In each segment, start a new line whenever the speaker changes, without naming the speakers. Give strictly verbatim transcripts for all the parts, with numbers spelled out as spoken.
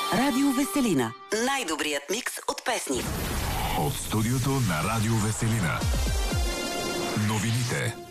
Радио Веселина. Най-добрият микс от песни.
От студиото на Радио Веселина. Новините.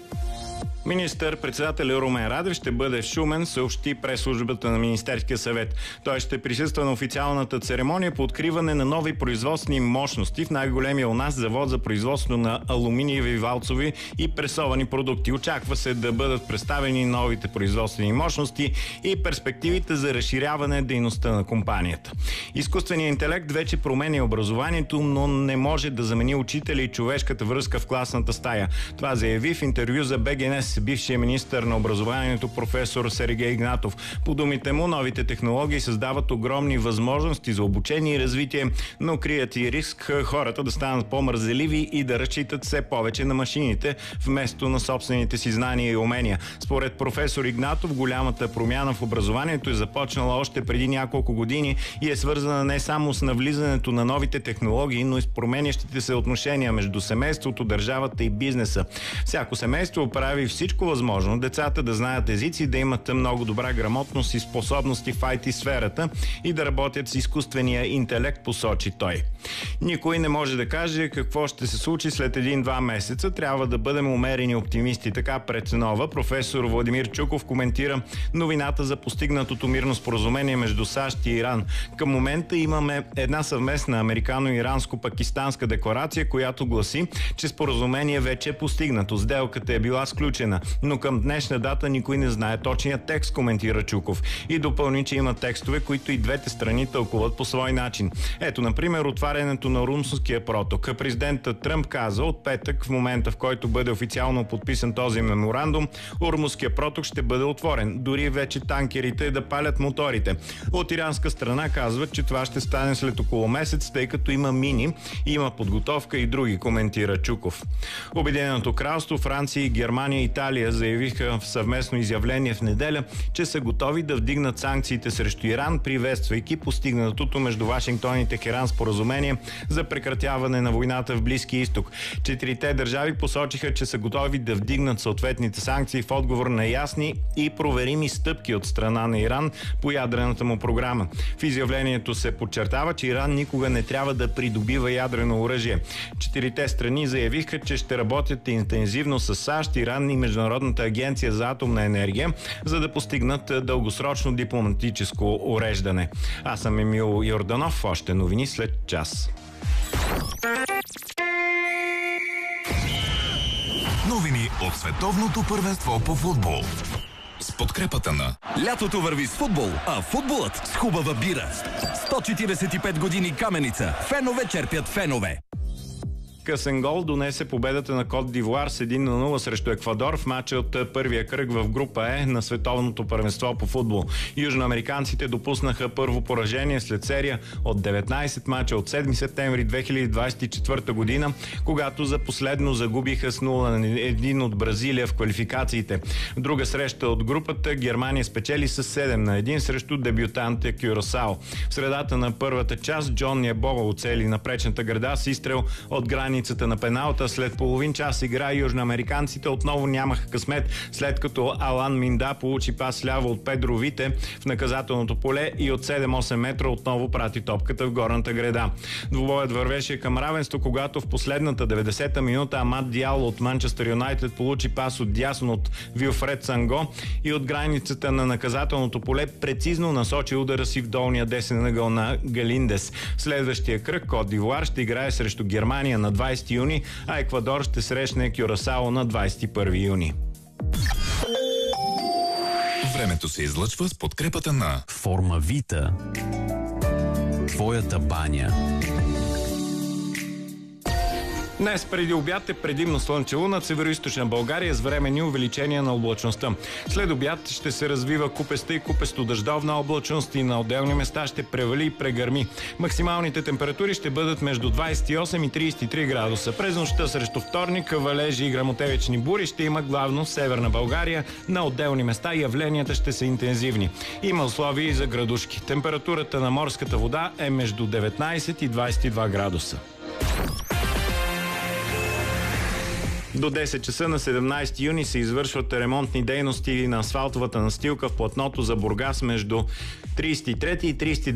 Министър-председателят Румен Радев ще бъде в Шумен, съобщи прес-службата на Министерския съвет. Той ще присъства на официалната церемония по откриване на нови производствени мощности в най-големия у нас завод за производство на алуминиеви валцови и пресовани продукти. Очаква се да бъдат представени новите производствени мощности и перспективите за разширяване дейността на компанията. Изкуственият интелект вече променя образованието, но не може да замени учителя и човешката връзка в класната стая. Това заяви в интервю за Б Г Н С бившия министър на образованието професор Сергей Игнатов. По думите му, новите технологии създават огромни възможности за обучение и развитие, но крият и риск хората да станат по-мързеливи и да разчитат все повече на машините, вместо на собствените си знания и умения. Според професор Игнатов, голямата промяна в образованието е започнала още преди няколко години и е свързана не само с навлизането на новите технологии, но и с променящите се отношения между семейството, държавата и бизнеса. Всяко семейство прави всичко възможно децата да знаят езици, да имат много добра грамотност и способности в ай ти сферата и да работят с изкуствения интелект, посочи той. Никой не може да каже какво ще се случи след един-два месеца. Трябва да бъдем умерени оптимисти. Така пред Нова професор Владимир Чуков коментира новината за постигнатото мирно споразумение между САЩ и Иран. Към момента имаме една съвместна американо-иранско-пакистанска декларация, която гласи, че споразумение вече е постигнато. Сделката е била сключена, но към днешна дата никой не знае точния текст, коментира Чуков. И допълни, че има текстове, които и двете страни тълкуват по свой начин. Ето, например, отварянето на Румънския проток. Президентът Тръмп каза от петък, в момента в който бъде официално подписан този меморандум, Румънския проток ще бъде отворен. Дори вече танкерите да палят моторите. От иранска страна казват, че това ще стане след около месец, тъй като има мини, има подготовка и други, коментира Чуков. Обединеното кралство, Франция и Германия и Италия заявиха в съвместно изявление в неделя, че са готови да вдигнат санкциите срещу Иран, приветствайки постигнатото между Вашингтон и Техеран споразумение за прекратяване на войната в Близкия изток. Четирите държави посочиха, че са готови да вдигнат съответните санкции в отговор на ясни и проверими стъпки от страна на Иран по ядрената му програма. В изявлението се подчертава, че Иран никога не трябва да придобива ядрено оръжие. Четирите страни заявиха, че ще работят интензивно с САЩ, Иран и Международната агенция за атомна енергия, за да постигнат дългосрочно дипломатическо уреждане. Аз съм Емил Йорданов. Още новини след час.
Новини от световното първенство по футбол. С подкрепата на...
Лятото върви с футбол, а футболът с хубава бира. сто четиридесет и пет години Каменица. Фенове черпят фенове.
Късен гол донесе победата на Кот д'Ивоар с един на нула срещу Еквадор в матча от първия кръг в група Е на световното първенство по футбол. Южноамериканците допуснаха първо поражение след серия от деветнайсет мача от седми септември две хиляди двайсет и четвърта година, когато за последно загубиха с нула на един от Бразилия в квалификациите. В друга среща от групата Германия спечели с седем на едно срещу дебютанта Кюрасао. В средата на първата част Джон Ебола оцели напречната града с изстрел от границата на пеналта. След половин час игра южноамериканците отново нямаха късмет, след като Алан Минда получи пас ляво от Педро Вите в наказателното поле и от седем-осем метра отново прати топката в горната града. Двубоят вървеше към равенство, когато в последната деветдесета минута Амад Диало от Манчестър Юнайтед получи пас от дясно от Вилфред Санго и от границата на наказателното поле прецизно насочи удара си в долния десен ъгъл на Галиндес. В следващия кръг Кот д'Ивоар ще играе срещу Германия на двайсети юни, а Еквадор ще срещне Кюрасао на двайсет и първи юни.
Времето се излъчва с подкрепата на
Форма Вита. Твоята баня.
Днес преди обяд е предимно слънчево над североизточна България с временни увеличения на облачността. След обяд ще се развива купеста и купесто-дъждовна облачност и на отделни места ще превали и прегърми. Максималните температури ще бъдат между двайсет и осем и трийсет и три градуса. През нощта срещу вторник валежи и гръмотевични бури ще има главно в северна България. На отделни места явленията ще са интензивни. Има условия и за градушки. Температурата на морската вода е между деветнайсет и двайсет и два градуса. До десет часа на седемнайсети юни се извършват ремонтни дейности на асфалтовата настилка в платното за Бургас между трийсет и трети и трийсет и